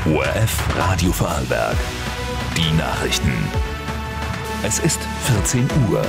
ORF Radio Vorarlberg. Die Nachrichten. Es ist 14 Uhr.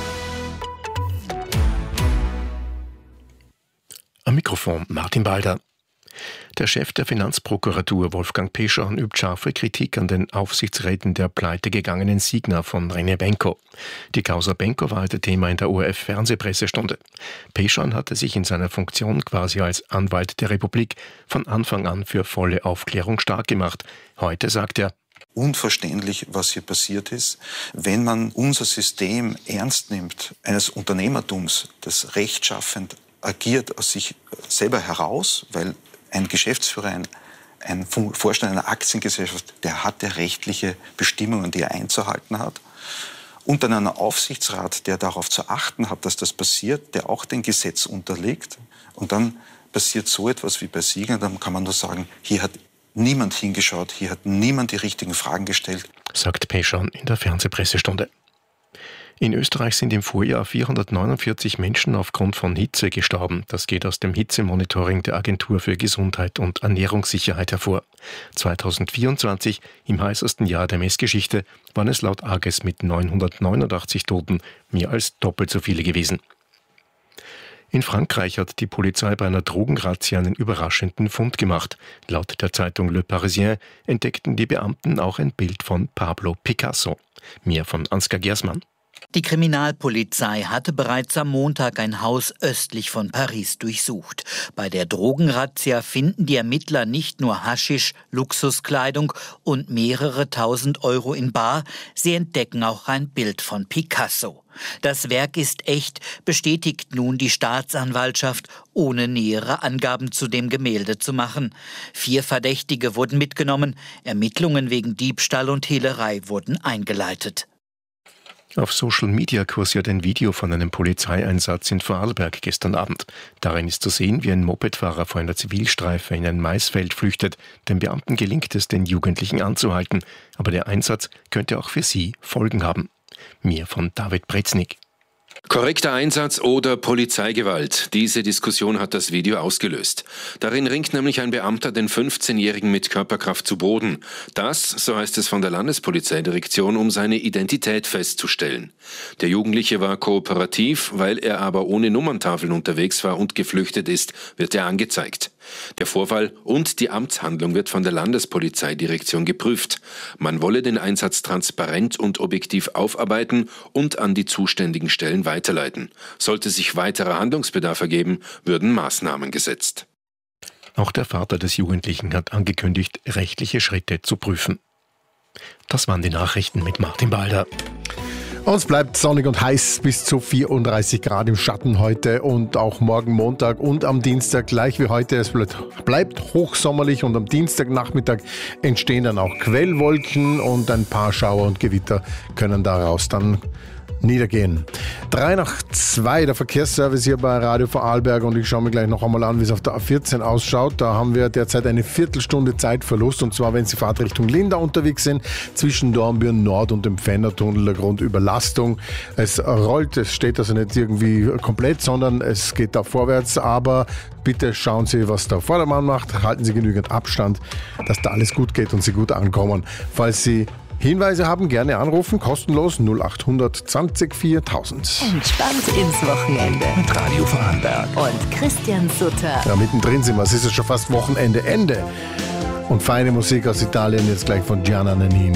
Am Mikrofon Martin Balder. Der Chef der Finanzprokuratur Wolfgang Peschorn übt scharfe Kritik an den Aufsichtsräten der pleitegegangenen Signa von René Benko. Die Causa Benko war heute Thema in der ORF-Fernsehpressestunde. Peschorn hatte sich in seiner Funktion quasi als Anwalt der Republik von Anfang an für volle Aufklärung stark gemacht. Heute sagt er: Unverständlich, was hier passiert ist. Wenn man unser System ernst nimmt, eines Unternehmertums, das rechtschaffend agiert aus sich selber heraus, weil ein Geschäftsführer, ein Vorstand einer Aktiengesellschaft, der hat ja rechtliche Bestimmungen, die er einzuhalten hat. Und dann einen Aufsichtsrat, der darauf zu achten hat, dass das passiert, der auch dem Gesetz unterliegt. Und dann passiert so etwas wie bei Signa, dann kann man nur sagen, hier hat niemand hingeschaut, hier hat niemand die richtigen Fragen gestellt. Sagt Peschorn in der Fernsehpressestunde. In Österreich sind im Vorjahr 449 Menschen aufgrund von Hitze gestorben. Das geht aus dem Hitzemonitoring der Agentur für Gesundheit und Ernährungssicherheit hervor. 2024, im heißesten Jahr der Messgeschichte, waren es laut AGES mit 989 Toten mehr als doppelt so viele gewesen. In Frankreich hat die Polizei bei einer Drogenrazzia einen überraschenden Fund gemacht. Laut der Zeitung Le Parisien entdeckten die Beamten auch ein Bild von Pablo Picasso. Mehr von Ansgar Gersmann. Die Kriminalpolizei hatte bereits am Montag ein Haus östlich von Paris durchsucht. Bei der Drogenrazzia finden die Ermittler nicht nur Haschisch, Luxuskleidung und mehrere tausend Euro in bar, sie entdecken auch ein Bild von Picasso. Das Werk ist echt, bestätigt nun die Staatsanwaltschaft, ohne nähere Angaben zu dem Gemälde zu machen. 4 Verdächtige wurden mitgenommen, Ermittlungen wegen Diebstahl und Hehlerei wurden eingeleitet. Auf Social Media kursiert ein Video von einem Polizeieinsatz in Vorarlberg gestern Abend. Darin ist zu sehen, wie ein Mopedfahrer vor einer Zivilstreife in ein Maisfeld flüchtet. Den Beamten gelingt es, den Jugendlichen anzuhalten. Aber der Einsatz könnte auch für sie Folgen haben. Mehr von David Breznik. Korrekter Einsatz oder Polizeigewalt? Diese Diskussion hat das Video ausgelöst. Darin ringt nämlich ein Beamter den 15-Jährigen mit Körperkraft zu Boden. Das, so heißt es von der Landespolizeidirektion, um seine Identität festzustellen. Der Jugendliche war kooperativ, weil er aber ohne Nummerntafeln unterwegs war und geflüchtet ist, wird er angezeigt. Der Vorfall und die Amtshandlung wird von der Landespolizeidirektion geprüft. Man wolle den Einsatz transparent und objektiv aufarbeiten und an die zuständigen Stellen weiterleiten. Sollte sich weiterer Handlungsbedarf ergeben, würden Maßnahmen gesetzt. Auch der Vater des Jugendlichen hat angekündigt, rechtliche Schritte zu prüfen. Das waren die Nachrichten mit Martin Balder. Uns bleibt sonnig und heiß bis zu 34 Grad im Schatten heute und auch morgen Montag und am Dienstag gleich wie heute. Es bleibt hochsommerlich und am Dienstagnachmittag entstehen dann auch Quellwolken und ein paar Schauer und Gewitter können daraus dann niedergehen. 3:03, der Verkehrsservice hier bei Radio Vorarlberg und ich schaue mir gleich noch einmal an, wie es auf der A14 ausschaut. Da haben wir derzeit eine Viertelstunde Zeitverlust und zwar, wenn Sie Fahrt Richtung Linda unterwegs sind, zwischen Dornbirn Nord und dem Fennertunnel aufgrund Überlastung. Es rollt, es steht also nicht irgendwie komplett, sondern es geht da vorwärts, aber bitte schauen Sie, was der Vordermann macht, halten Sie genügend Abstand, dass da alles gut geht und Sie gut ankommen. Falls Sie Hinweise haben, gerne anrufen, kostenlos 0800 20 4000. Entspannt ins Wochenende. Mit Radio Vorarlberg. Und Christian Sutter. Ja, mittendrin sind wir, es ist ja schon fast Wochenende, Ende. Und feine Musik aus Italien, jetzt gleich von Gianna Nannini.